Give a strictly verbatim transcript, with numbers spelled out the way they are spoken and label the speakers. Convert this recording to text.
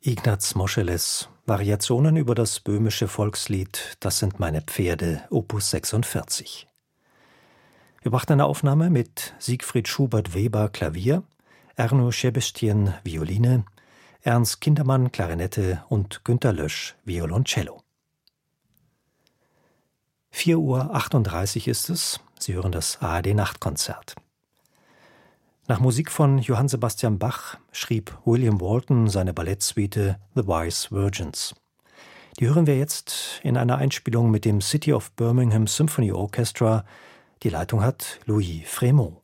Speaker 1: Ignaz Moscheles, Variationen über das böhmische Volkslied »Das sind meine Pferde«, Opus sechsundvierzig. Wir brachten eine Aufnahme mit Siegfried Schubert-Weber Klavier, Erno Sebestyen Violine, Ernst Kindermann Klarinette und Günter Lösch Violoncello. vier Uhr achtunddreißig ist es. Sie hören das A R D-Nachtkonzert. Nach Musik von Johann Sebastian Bach schrieb William Walton seine Ballettsuite The Wise Virgins. Die hören wir jetzt in einer Einspielung mit dem City of Birmingham Symphony Orchestra. Die Leitung hat Louis Frémaux.